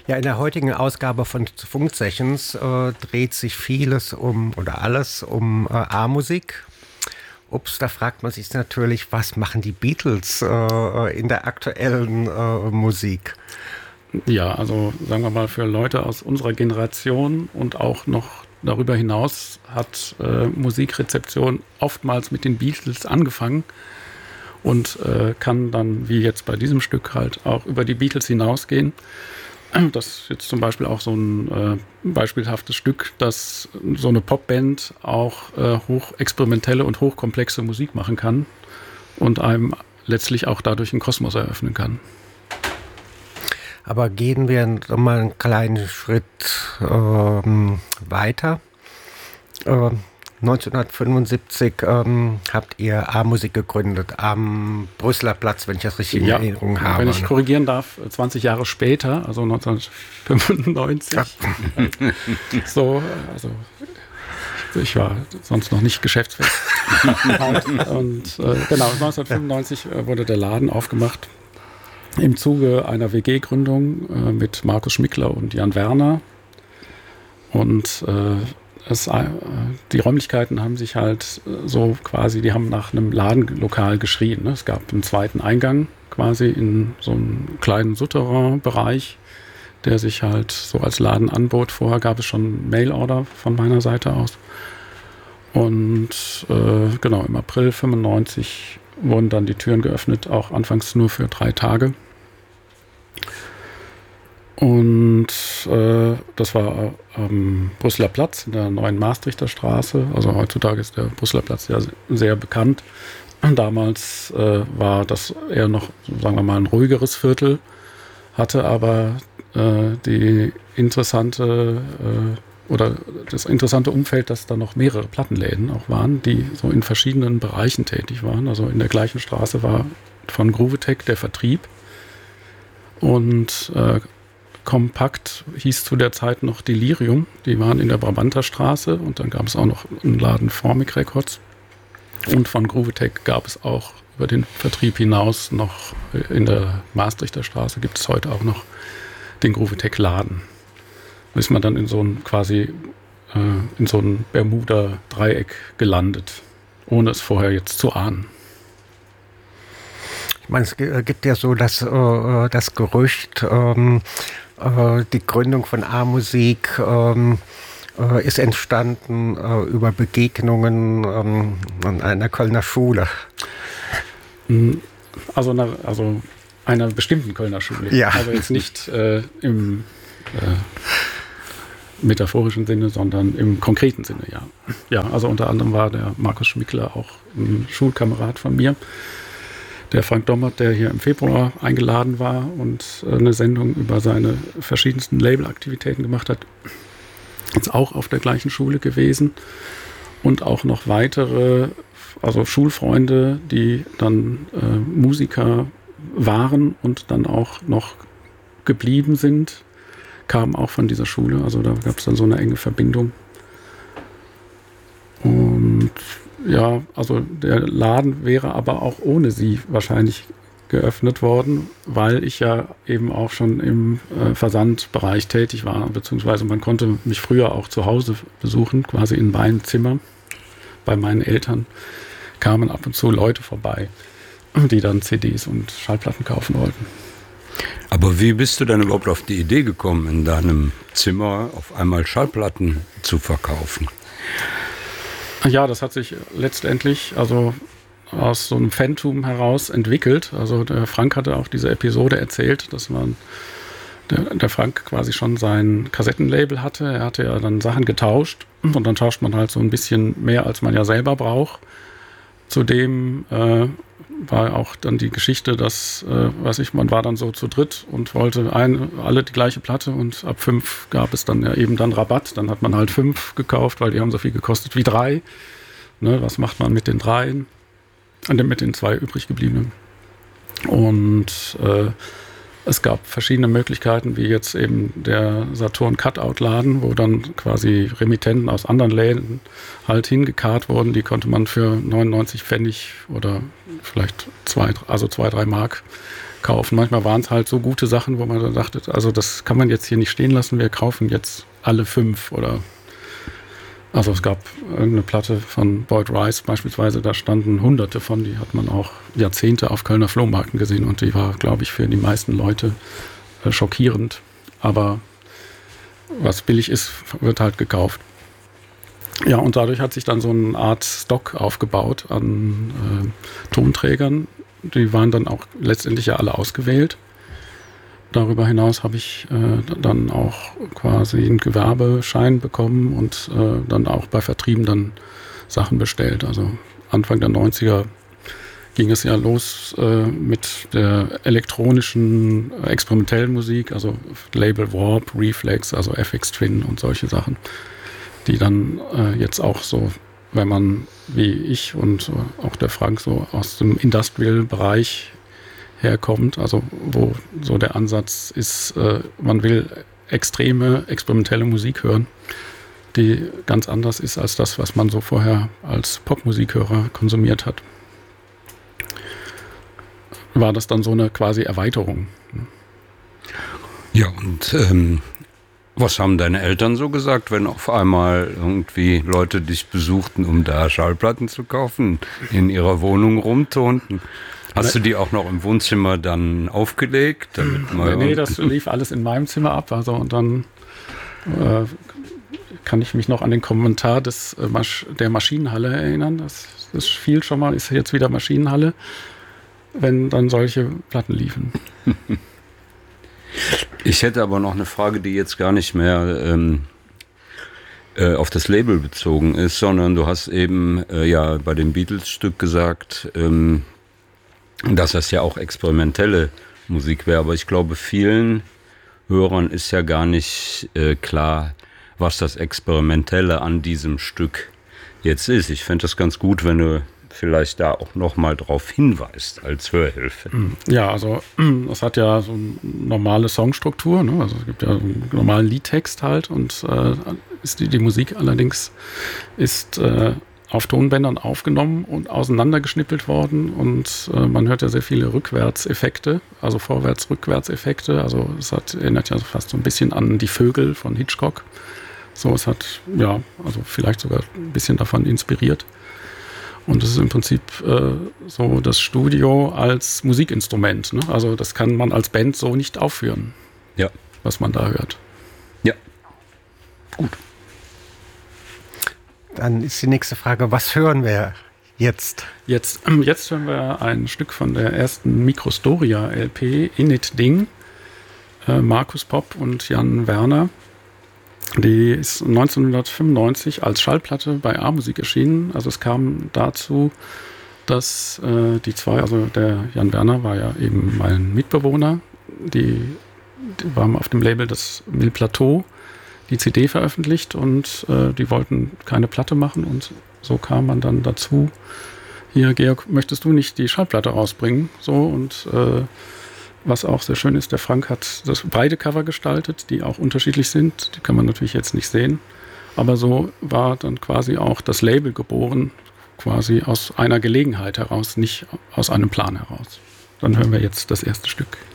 Ja, in der heutigen Ausgabe von Funksessions dreht sich vieles oder alles um A-Musik. Ups, da fragt man sich natürlich, was machen die Beatles in der aktuellen Musik? Ja, also sagen wir mal, für Leute aus unserer Generation und auch noch darüber hinaus hat Musikrezeption oftmals mit den Beatles angefangen und kann dann, wie jetzt bei diesem Stück, halt auch über die Beatles hinausgehen. Das ist jetzt zum Beispiel auch so ein beispielhaftes Stück, dass so eine Popband auch hochexperimentelle und hochkomplexe Musik machen kann und einem letztlich auch dadurch einen Kosmos eröffnen kann. Aber gehen wir mal einen kleinen Schritt weiter. 1975 habt ihr A-Musik gegründet am Brüsseler Platz, wenn ich das richtig in Erinnerung habe. Wenn ich korrigieren darf, 20 Jahre später, also 1995. Ja. So, also ich war sonst noch nicht geschäftsfähig. und genau, 1995 wurde der Laden aufgemacht im Zuge einer WG-Gründung mit Markus Schmickler und Jan Werner. Und die Räumlichkeiten haben sich halt so quasi, die haben nach einem Ladenlokal geschrien. Ne? Es gab einen zweiten Eingang quasi in so einem kleinen Souterrain-Bereich, der sich halt so als Laden anbot. Vorher gab es schon Mail-Order von meiner Seite aus. Und genau, im April 1995 wurden dann die Türen geöffnet, auch anfangs nur für 3 Tage. Und das war am Brüsseler Platz in der neuen Maastrichter Straße. Also heutzutage ist der Brüsseler Platz ja sehr bekannt. Und damals war das eher noch, sagen wir mal, ein ruhigeres Viertel, hatte aber das interessante Umfeld, dass da noch mehrere Plattenläden auch waren, die so in verschiedenen Bereichen tätig waren. Also in der gleichen Straße war von Groovetech der Vertrieb und Kompakt hieß zu der Zeit noch Delirium. Die waren in der Brabanter Straße und dann gab es auch noch einen Laden Formic Records. Und von Groovetech gab es auch über den Vertrieb hinaus noch in der Maastrichter Straße gibt es heute auch noch den Groovetech Laden. Da ist man dann in so ein Bermuda-Dreieck gelandet, ohne es vorher jetzt zu ahnen. Ich meine, es gibt ja so das Gerücht, die Gründung von A-Musik ist entstanden über Begegnungen an einer Kölner Schule. Also einer bestimmten Kölner Schule. Ja. Also jetzt nicht im metaphorischen Sinne, sondern im konkreten Sinne, ja. Ja, also unter anderem war der Markus Schmickler auch ein Schulkamerad von mir. Der Frank Dommert, der hier im Februar eingeladen war und eine Sendung über seine verschiedensten Labelaktivitäten gemacht hat, ist auch auf der gleichen Schule gewesen. Und auch noch weitere, also Schulfreunde, die dann Musiker waren und dann auch noch geblieben sind, kamen auch von dieser Schule. Also da gab es dann so eine enge Verbindung. Und ja, also der Laden wäre aber auch ohne sie wahrscheinlich geöffnet worden, weil ich ja eben auch schon im Versandbereich tätig war, beziehungsweise man konnte mich früher auch zu Hause besuchen, quasi in meinem Zimmer. Bei meinen Eltern kamen ab und zu Leute vorbei, die dann CDs und Schallplatten kaufen wollten. Aber wie bist du denn überhaupt auf die Idee gekommen, in deinem Zimmer auf einmal Schallplatten zu verkaufen? Ja, das hat sich letztendlich also aus so einem Phantom heraus entwickelt. Also der Frank hatte auch diese Episode erzählt, dass der Frank quasi schon sein Kassettenlabel hatte. Er hatte ja dann Sachen getauscht und dann tauscht man halt so ein bisschen mehr, als man ja selber braucht. Zudem war auch dann die Geschichte, dass, man war dann so zu dritt und wollte alle die gleiche Platte und ab 5 gab es dann ja eben dann Rabatt. Dann hat man halt 5 gekauft, weil die haben so viel gekostet wie 3. Ne, was macht man mit den 3? Mit den 2 übrig gebliebenen. Und es gab verschiedene Möglichkeiten, wie jetzt eben der Saturn Cutout-Laden, wo dann quasi Remittenten aus anderen Läden halt hingekarrt wurden. Die konnte man für 99 Pfennig oder vielleicht 2, 3 Mark kaufen. Manchmal waren es halt so gute Sachen, wo man dann dachte, also das kann man jetzt hier nicht stehen lassen, wir kaufen jetzt alle 5 oder also es gab irgendeine Platte von Boyd Rice beispielsweise, da standen Hunderte von, die hat man auch Jahrzehnte auf Kölner Flohmärkten gesehen und die war, glaube ich, für die meisten Leute schockierend. Aber was billig ist, wird halt gekauft. Ja, und dadurch hat sich dann so eine Art Stock aufgebaut an Tonträgern. Die waren dann auch letztendlich ja alle ausgewählt. Darüber hinaus habe ich dann auch quasi einen Gewerbeschein bekommen und dann auch bei Vertrieben dann Sachen bestellt. Also Anfang der 90er ging es ja los mit der elektronischen experimentellen Musik, also Label Warp, Reflex, also FX Twin und solche Sachen, die dann jetzt auch so, wenn man wie ich und auch der Frank so aus dem Industrial-Bereich herkommt, also wo so der Ansatz ist, man will extreme, experimentelle Musik hören, die ganz anders ist als das, was man so vorher als Popmusikhörer konsumiert hat. War das dann so eine quasi Erweiterung. Ja, und was haben deine Eltern so gesagt, wenn auf einmal irgendwie Leute dich besuchten, um da Schallplatten zu kaufen, in ihrer Wohnung rumtonten? Hast du die auch noch im Wohnzimmer dann aufgelegt? Damit nee, das lief alles in meinem Zimmer ab. Also, und dann kann ich mich noch an den Kommentar der Maschinenhalle erinnern. Das fiel schon mal, ist jetzt wieder Maschinenhalle, wenn dann solche Platten liefen. Ich hätte aber noch eine Frage, die jetzt gar nicht mehr auf das Label bezogen ist, sondern du hast eben ja bei dem Beatles-Stück gesagt, dass das ja auch experimentelle Musik wäre. Aber ich glaube, vielen Hörern ist ja gar nicht klar, was das Experimentelle an diesem Stück jetzt ist. Ich fände das ganz gut, wenn du vielleicht da auch nochmal drauf hinweist als Hörhilfe. Ja, also das hat ja so eine normale Songstruktur, ne? Also es gibt ja einen normalen Liedtext halt und ist die Musik allerdings ist auf Tonbändern aufgenommen und auseinandergeschnippelt worden und man hört ja sehr viele Rückwärtseffekte, also Vorwärts-Rückwärts-Effekte. Also es erinnert ja fast so ein bisschen an Die Vögel von Hitchcock. So, es hat ja, also vielleicht sogar ein bisschen davon inspiriert. Und es ist im Prinzip so das Studio als Musikinstrument. Ne? Also das kann man als Band so nicht aufführen, ja, was man da hört. Ja, gut. Dann ist die nächste Frage, was hören wir jetzt? Jetzt hören wir ein Stück von der ersten Microstoria-LP, In It Ding, Markus Popp und Jan Werner. Die ist 1995 als Schallplatte bei A-Musik erschienen. Also es kam dazu, dass die zwei, also der Jan Werner war ja eben mein Mitbewohner, die waren auf dem Label das Mille Plateau, die CD veröffentlicht und die wollten keine Platte machen und so kam man dann dazu, hier Georg, möchtest du nicht die Schallplatte rausbringen? So und was auch sehr schön ist, der Frank hat das beide Cover gestaltet, die auch unterschiedlich sind. Die kann man natürlich jetzt nicht sehen. Aber so war dann quasi auch das Label geboren, quasi aus einer Gelegenheit heraus, nicht aus einem Plan heraus. Dann hören wir jetzt das erste Stück.